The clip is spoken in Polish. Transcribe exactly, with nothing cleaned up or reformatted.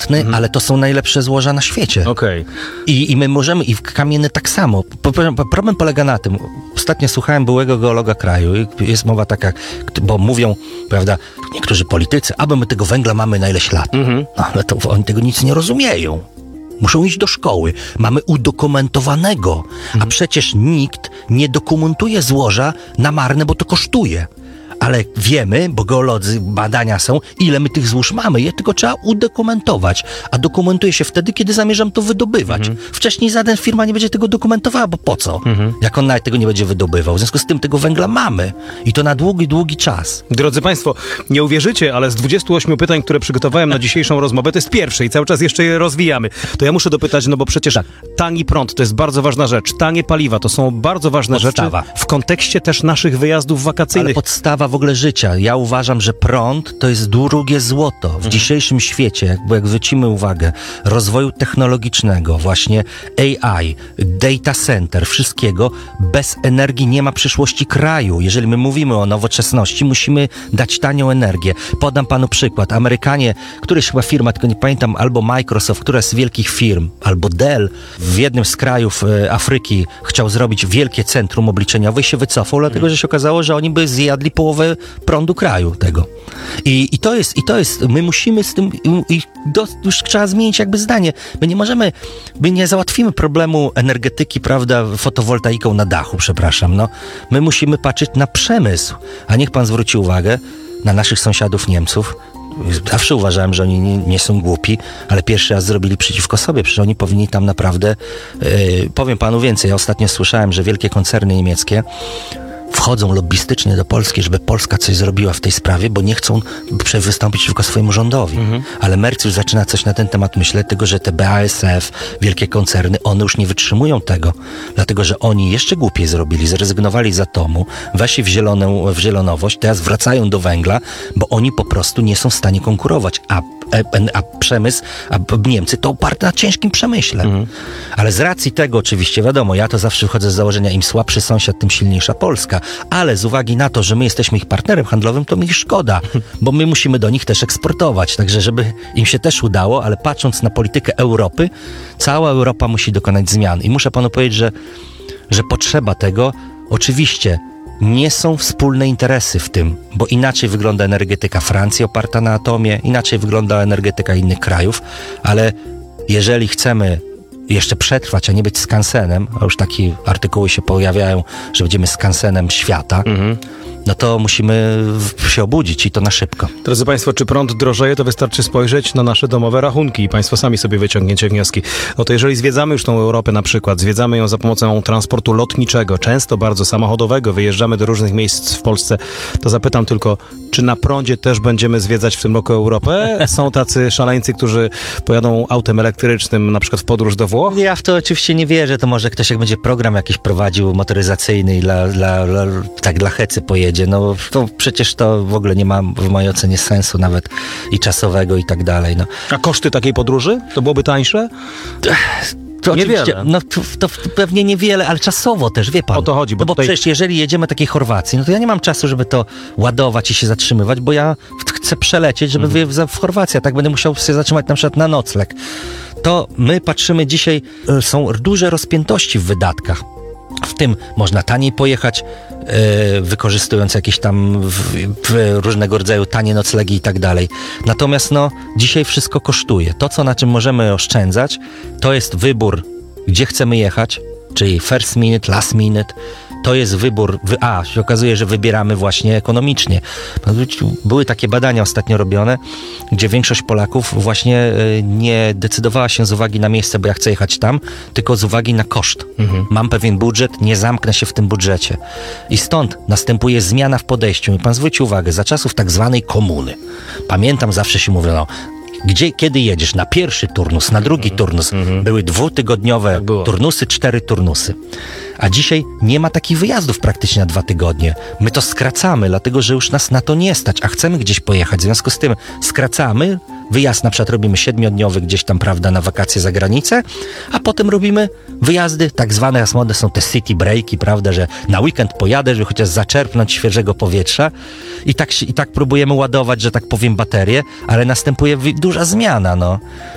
powszechny, mhm. ale to są najlepsze złoża na świecie. Okej. I, I my możemy, i kamienny tak samo. Problem polega na tym, ostatnio słuchałem byłego geologa kraju i jest mowa taka, bo mówią, prawda, niektórzy politycy, aby my tego węgla mamy na ileś lat. Mhm. No, ale to oni tego nic nie rozumieją. Muszą iść do szkoły. Mamy udokumentowanego, mhm. a przecież nikt nie dokumentuje złoża na marne, bo to kosztuje. Ale wiemy, bo geolodzy, badania są, ile my tych złóż mamy, je tylko trzeba udokumentować. A dokumentuje się wtedy, kiedy zamierzam to wydobywać. Mhm. Wcześniej żadna firma nie będzie tego dokumentowała, bo po co? Mhm. Jak on nawet tego nie będzie wydobywał. W związku z tym tego węgla mamy. I to na długi, długi czas. Drodzy Państwo, nie uwierzycie, ale z dwudziestu ośmiu pytań, które przygotowałem na dzisiejszą rozmowę, to jest pierwsze i cały czas jeszcze je rozwijamy. To ja muszę dopytać, no bo przecież tak. Tani prąd to jest bardzo ważna rzecz. Tanie paliwa to są bardzo ważne podstawa. rzeczy w kontekście też naszych wyjazdów wakacyjnych. Ale podstawa w ogóle życia. Ja uważam, że prąd to jest drugie złoto. W mhm. dzisiejszym świecie, bo jak zwrócimy uwagę, rozwoju technologicznego, właśnie A I, data center, wszystkiego, bez energii nie ma przyszłości kraju. Jeżeli my mówimy o nowoczesności, musimy dać tanią energię. Podam panu przykład. Amerykanie, któryś chyba firma, tylko nie pamiętam, albo Microsoft, która z wielkich firm, albo Dell, w jednym z krajów e, Afryki chciał zrobić wielkie centrum obliczeniowe i się wycofał, dlatego, że się okazało, że oni by zjadli połowę prądu kraju tego. I, i to jest, i to jest, my musimy z tym, i, i do, już trzeba zmienić jakby zdanie. My nie możemy, my nie załatwimy problemu energetyki, prawda, fotowoltaiką na dachu, przepraszam, no. My musimy patrzeć na przemysł. A niech pan zwróci uwagę na naszych sąsiadów Niemców. Zawsze uważałem, że oni nie, nie są głupi, ale pierwszy raz zrobili przeciwko sobie. Przecież oni powinni tam naprawdę, yy, powiem panu więcej, ja ostatnio słyszałem, że wielkie koncerny niemieckie wchodzą lobbystycznie do Polski, żeby Polska coś zrobiła w tej sprawie, bo nie chcą wystąpić przeciwko swojemu rządowi. Mhm. Ale Merz już zaczyna coś na ten temat myśleć, tego, że te B A S F, wielkie koncerny, one już nie wytrzymują tego, dlatego, że oni jeszcze głupiej zrobili, zrezygnowali z atomu, weszli w, zieloną, w zielonowość, teraz wracają do węgla, bo oni po prostu nie są w stanie konkurować, a, a, a przemysł, a Niemcy to oparte na ciężkim przemyśle. Mhm. Ale z racji tego oczywiście, wiadomo, ja to zawsze wychodzę z założenia, im słabszy sąsiad, tym silniejsza Polska. Ale z uwagi na to, że my jesteśmy ich partnerem handlowym, to mi ich szkoda, bo my musimy do nich też eksportować. Także żeby im się też udało, ale patrząc na politykę Europy, cała Europa musi dokonać zmian. I muszę panu powiedzieć, że, że potrzeba tego, oczywiście nie są wspólne interesy w tym, bo inaczej wygląda energetyka Francji oparta na atomie, inaczej wygląda energetyka innych krajów, ale jeżeli chcemy jeszcze przetrwać, a nie być skansenem, a już takie artykuły się pojawiają, że będziemy skansenem świata, mhm. no to musimy się obudzić i to na szybko. Drodzy Państwo, czy prąd drożeje, to wystarczy spojrzeć na nasze domowe rachunki i Państwo sami sobie wyciągniecie wnioski. No to jeżeli zwiedzamy już tą Europę na przykład, zwiedzamy ją za pomocą transportu lotniczego, często bardzo samochodowego, wyjeżdżamy do różnych miejsc w Polsce, to zapytam tylko, czy na prądzie też będziemy zwiedzać w tym roku Europę? Są tacy szaleńcy, którzy pojadą autem elektrycznym na przykład w podróż do Włoch? Ja w to oczywiście nie wierzę, to może ktoś jak będzie program jakiś prowadził motoryzacyjny i dla, dla, dla, tak dla hecy pojedzie. No to przecież to w ogóle nie ma w mojej ocenie sensu nawet i czasowego i tak dalej. No. A koszty takiej podróży? To byłoby tańsze? To niewiele. No to, to, to pewnie niewiele, ale czasowo też, wie pan. O to chodzi. Bo, no bo tutaj... przecież jeżeli jedziemy takiej Chorwacji, no to ja nie mam czasu, żeby to ładować i się zatrzymywać, bo ja chcę przelecieć, żeby mhm. wyjechać w Chorwację, a tak będę musiał się zatrzymać na przykład na nocleg. To my patrzymy dzisiaj, są duże rozpiętości w wydatkach. W tym można taniej pojechać, yy, wykorzystując jakieś tam w, w różnego rodzaju tanie noclegi i tak dalej. Natomiast no, dzisiaj wszystko kosztuje. To, co na czym możemy oszczędzać, to jest wybór, gdzie chcemy jechać, czyli first minute, last minute. To jest wybór, a się okazuje, że wybieramy właśnie ekonomicznie. Były takie badania ostatnio robione, gdzie większość Polaków właśnie nie decydowała się z uwagi na miejsce, bo ja chcę jechać tam, tylko z uwagi na koszt. Mhm. Mam pewien budżet, nie zamknę się w tym budżecie. I stąd następuje zmiana w podejściu. I pan zwróci uwagę, za czasów tak zwanej komuny. Pamiętam, zawsze się mówiono, gdzie, kiedy jedziesz? Na pierwszy turnus, na drugi turnus. Mm-hmm. Były dwutygodniowe tak turnusy, cztery turnusy. A dzisiaj nie ma takich wyjazdów praktycznie na dwa tygodnie. My to skracamy, dlatego że już nas na to nie stać, a chcemy gdzieś pojechać. W związku z tym skracamy, wyjazd na przykład robimy siedmiodniowy gdzieś tam, prawda, na wakacje za granicę, a potem robimy wyjazdy, tak zwane, jak modne są te city breaki, prawda, że na weekend pojadę, żeby chociaż zaczerpnąć świeżego powietrza i tak, i tak próbujemy ładować, że tak powiem, baterię, ale następuje duża zmiana, no.